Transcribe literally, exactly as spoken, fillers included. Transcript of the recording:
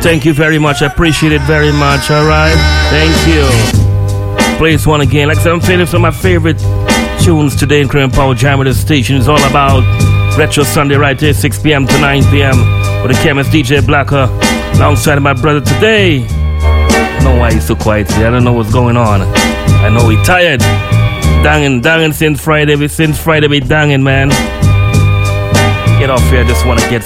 Thank you very much. I appreciate it very much. All right. Thank you. Play this one again. Like I said, I'm playing some of my favorite tunes today in Cream Power Jam with the station. It's all about Retro Sunday right here, six p.m. to nine p.m. with the chemist D J Blacker alongside my brother today. I don't know why he's so quiet today. I don't know what's going on. I know he's tired. Dangin', dangin' since Friday. Since Friday, we dangin', man. Get off here. I just want to get